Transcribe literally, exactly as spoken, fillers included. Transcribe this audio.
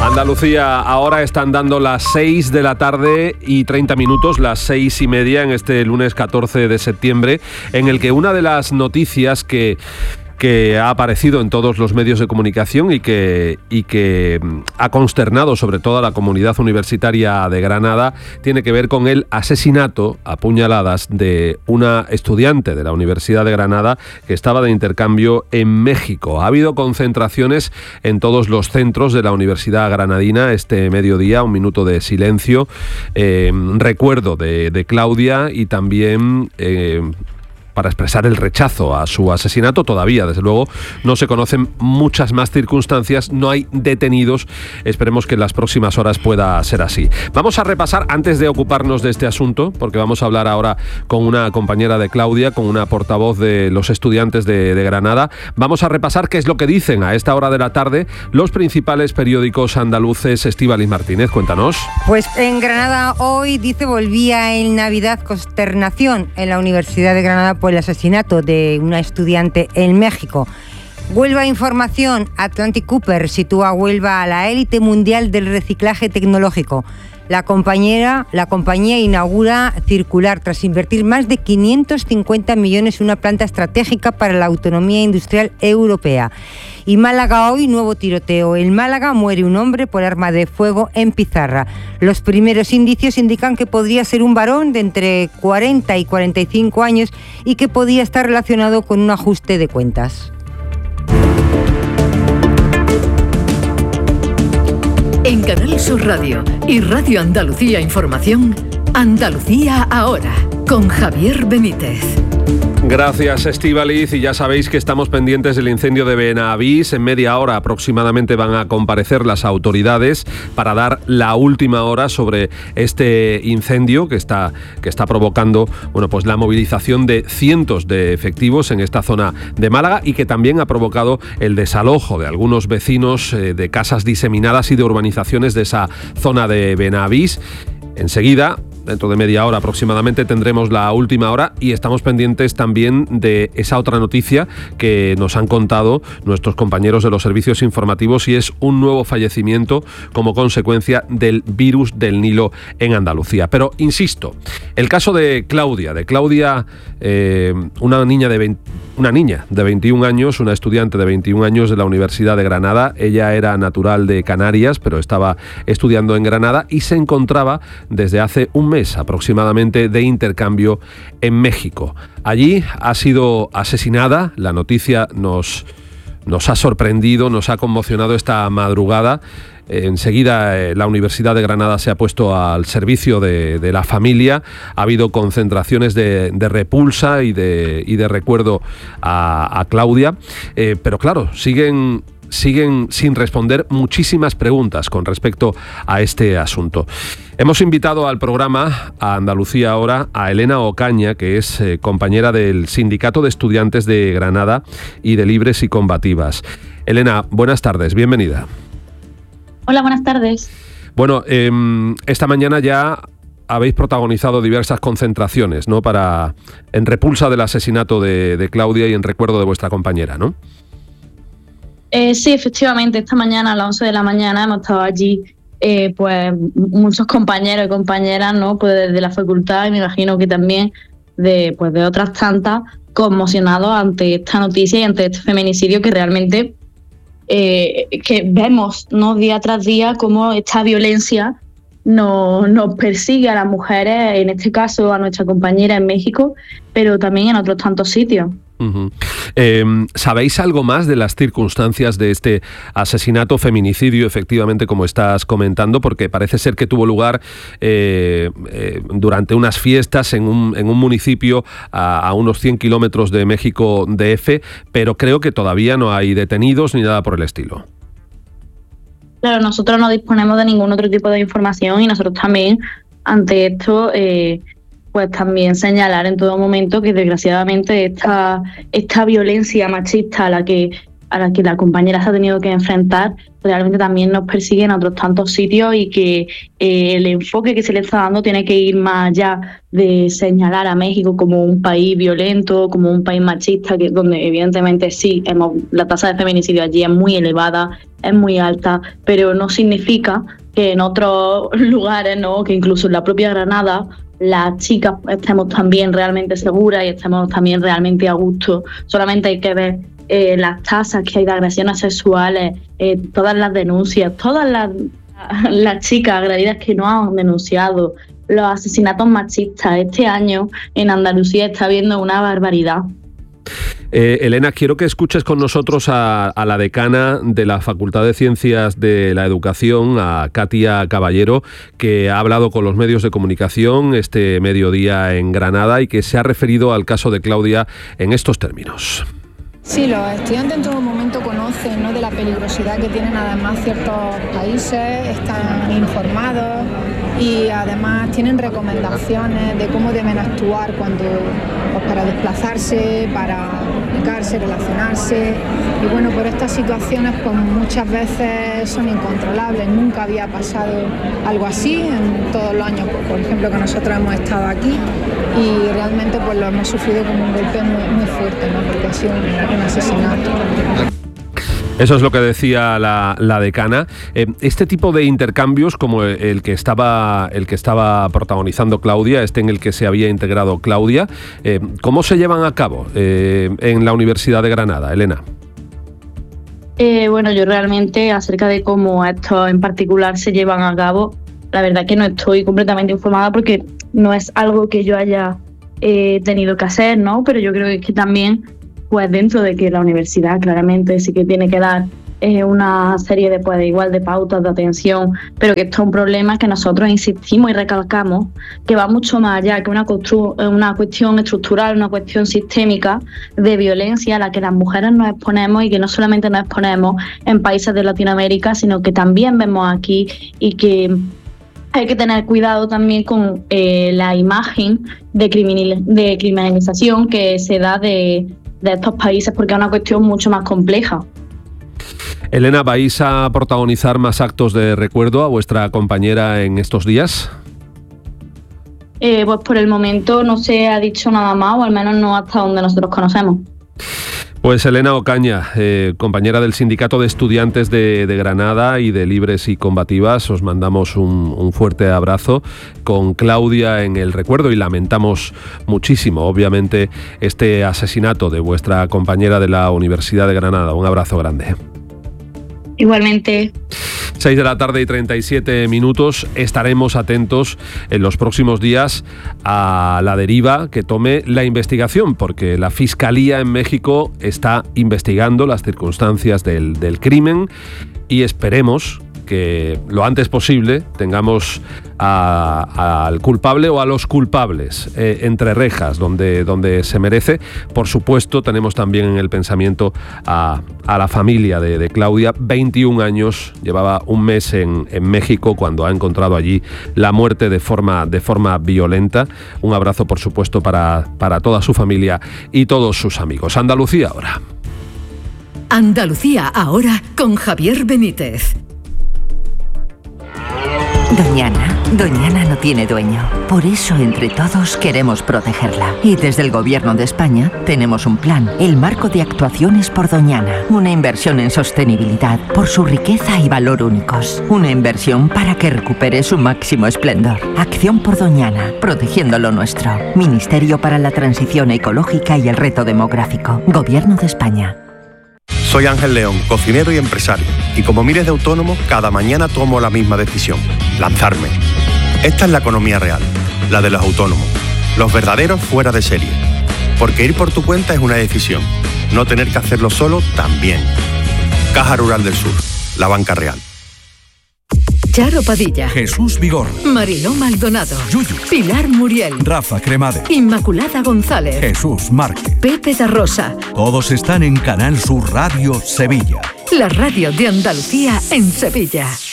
Andalucía, ahora están dando las seis de la tarde y treinta minutos, las seis y media en este lunes catorce de septiembre, en el que una de las noticias que... que ha aparecido en todos los medios de comunicación y que, y que ha consternado sobre todo a la comunidad universitaria de Granada, tiene que ver con el asesinato a puñaladas de una estudiante de la Universidad de Granada que estaba de intercambio en México. Ha habido concentraciones en todos los centros de la Universidad Granadina este mediodía, un minuto de silencio, eh, recuerdo de, de Claudia y también... Eh, para expresar el rechazo a su asesinato. Todavía, desde luego, no se conocen muchas más circunstancias, no hay detenidos. Esperemos que en las próximas horas pueda ser así. Vamos a repasar, antes de ocuparnos de este asunto, porque vamos a hablar ahora con una compañera de Claudia, con una portavoz de los estudiantes de, de Granada, vamos a repasar qué es lo que dicen a esta hora de la tarde los principales periódicos andaluces. Estíbaliz Martínez, cuéntanos. Pues en Granada hoy, dice, volvía en Navidad consternación en la Universidad de Granada por el asesinato de una estudiante en México. Huelva Información, Atlantic Cooper sitúa a Huelva a la élite mundial del reciclaje tecnológico. La compañera, la compañía inaugura Circular tras invertir más de quinientos cincuenta millones en una planta estratégica para la autonomía industrial europea. Y Málaga hoy, nuevo tiroteo. En Málaga muere un hombre por arma de fuego en Pizarra. Los primeros indicios indican que podría ser un varón de entre cuarenta y cuarenta y cinco años y que podía estar relacionado con un ajuste de cuentas. En Canal Sur Radio y Radio Andalucía Información, Andalucía ahora, con Javier Benítez. Gracias, Estíbaliz, y ya sabéis que estamos pendientes del incendio de Benavís. En media hora aproximadamente van a comparecer las autoridades para dar la última hora sobre este incendio que está, que está provocando, bueno, pues la movilización de cientos de efectivos en esta zona de Málaga y que también ha provocado el desalojo de algunos vecinos eh, de casas diseminadas y de urbanizaciones de esa zona de Benavís. Enseguida, dentro de media hora aproximadamente, tendremos la última hora y estamos pendientes también de esa otra noticia que nos han contado nuestros compañeros de los servicios informativos, y es un nuevo fallecimiento como consecuencia del virus del Nilo en Andalucía. Pero insisto, el caso de Claudia, de Claudia, eh, una niña de veinte, una niña de veintiún años, una estudiante de veintiún años de la Universidad de Granada. Ella era natural de Canarias, pero estaba estudiando en Granada y se encontraba desde hace un mes aproximadamente de intercambio en México. Allí ha sido asesinada. La noticia nos, nos ha sorprendido, nos ha conmocionado esta madrugada. Enseguida eh, la Universidad de Granada se ha puesto al servicio de, de la familia. Ha habido concentraciones de, de repulsa y de, y de recuerdo a, a Claudia. Eh, pero claro, siguen... siguen sin responder muchísimas preguntas con respecto a este asunto. Hemos invitado al programa, a Andalucía ahora, a Elena Ocaña, que es eh, compañera del Sindicato de Estudiantes de Granada y de Libres y Combativas. Elena, buenas tardes, bienvenida. Hola, buenas tardes. Bueno, eh, esta mañana ya habéis protagonizado diversas concentraciones, ¿no?, para, en repulsa del asesinato de, de Claudia y en recuerdo de vuestra compañera, ¿no? Eh, sí, efectivamente, esta mañana a las once de la mañana hemos estado allí, eh, pues muchos compañeros y compañeras, ¿no?, pues desde la facultad, y me imagino que también de, pues de otras tantas, conmocionados ante esta noticia y ante este feminicidio que realmente eh, que vemos, ¿no?, día tras día cómo esta violencia nos, nos persigue a las mujeres, en este caso a nuestra compañera en México, pero también en otros tantos sitios. Uh-huh. Eh, ¿Sabéis algo más de las circunstancias de este asesinato, feminicidio, efectivamente, como estás comentando? Porque parece ser que tuvo lugar eh, eh, durante unas fiestas en un, en un municipio a, a unos cien kilómetros de México D F, pero creo que todavía no hay detenidos ni nada por el estilo. Claro, nosotros no disponemos de ningún otro tipo de información y nosotros también, ante esto, eh, pues también señalar en todo momento que desgraciadamente esta, esta violencia machista a la que a la que la compañera se ha tenido que enfrentar, realmente también nos persigue en otros tantos sitios y que eh, el enfoque que se le está dando tiene que ir más allá de señalar a México como un país violento, como un país machista, que donde evidentemente sí, hemos, la tasa de feminicidio allí es muy elevada, es muy alta, pero no significa que en otros lugares, ¿no?, que incluso en la propia Granada, las chicas estemos también realmente seguras y estemos también realmente a gusto. Solamente hay que ver eh, las tasas que hay de agresiones sexuales, eh, todas las denuncias, todas las, las chicas agredidas que no han denunciado, los asesinatos machistas. Este año en Andalucía está habiendo una barbaridad. Eh, Elena, quiero que escuches con nosotros a, a la decana de la Facultad de Ciencias de la Educación, a Katia Caballero, que ha hablado con los medios de comunicación este mediodía en Granada y que se ha referido al caso de Claudia en estos términos. Sí, los estudiantes en todo momento conocen, ¿no?, de la peligrosidad que tienen además ciertos países, están informados y además tienen recomendaciones de cómo deben actuar cuando, pues, para desplazarse, para comunicarse, relacionarse. Y bueno, por estas situaciones pues muchas veces son incontrolables. Nunca había pasado algo así en todos los años, pues, por ejemplo, que nosotros hemos estado aquí, y realmente pues lo hemos sufrido como un golpe muy, muy fuerte, ¿no?, porque ha sido un, un asesinato. Eso es lo que decía la, la decana. Eh, este tipo de intercambios, como el, el que estaba el que estaba protagonizando Claudia, este en el que se había integrado Claudia, eh, ¿cómo se llevan a cabo eh, en la Universidad de Granada, Elena? Eh, bueno, yo realmente acerca de cómo estos en particular se llevan a cabo, la verdad que no estoy completamente informada porque no es algo que yo haya eh, tenido que hacer, ¿no? Pero yo creo que, es que también, pues dentro de que la universidad claramente sí que tiene que dar eh, una serie de, pues, de igual de pautas de atención, pero que esto es un problema que nosotros insistimos y recalcamos que va mucho más allá que una, constru- una cuestión estructural, una cuestión sistémica de violencia a la que las mujeres nos exponemos, y que no solamente nos exponemos en países de Latinoamérica, sino que también vemos aquí, y que hay que tener cuidado también con eh, la imagen de, criminal, de criminalización que se da de, de estos países, porque es una cuestión mucho más compleja. Elena, ¿vais a protagonizar más actos de recuerdo a vuestra compañera en estos días? Eh, pues por el momento no se ha dicho nada más, o al menos no hasta donde nosotros conocemos. Pues Elena Ocaña, eh, compañera del Sindicato de Estudiantes de, de Granada y de Libres y Combativas, os mandamos un, un fuerte abrazo con Claudia en el recuerdo, y lamentamos muchísimo, obviamente, este asesinato de vuestra compañera de la Universidad de Granada. Un abrazo grande. Igualmente. seis de la tarde y treinta y siete minutos. Estaremos atentos en los próximos días a la deriva que tome la investigación, porque la Fiscalía en México está investigando las circunstancias del, del crimen, y esperemos que lo antes posible tengamos a, al culpable o a los culpables eh, entre rejas, donde, donde se merece. Por supuesto, tenemos también en el pensamiento a, a la familia de, de Claudia. veintiún años, llevaba un mes en, en México cuando ha encontrado allí la muerte de forma, de forma violenta. Un abrazo, por supuesto, para, para toda su familia y todos sus amigos. Andalucía ahora. Andalucía ahora con Javier Benítez. Doñana, Doñana no tiene dueño. Por eso, entre todos, queremos protegerla. Y desde el Gobierno de España tenemos un plan, el Marco de Actuaciones por Doñana. Una inversión en sostenibilidad por su riqueza y valor únicos. Una inversión para que recupere su máximo esplendor. Acción por Doñana, protegiendo lo nuestro. Ministerio para la Transición Ecológica y el Reto Demográfico. Gobierno de España. Soy Ángel León, cocinero y empresario, y como miles de autónomos, cada mañana tomo la misma decisión: lanzarme. Esta es la economía real, la de los autónomos, los verdaderos fuera de serie. Porque ir por tu cuenta es una decisión, no tener que hacerlo solo también. Caja Rural del Sur, la banca real. Charo Padilla, Jesús Vigor, Mariló Maldonado, Yuyu, Pilar Muriel, Rafa Cremade, Inmaculada González, Jesús Márquez. Pepe da Rosa. Todos están en Canal Sur Radio Sevilla. La radio de Andalucía en Sevilla.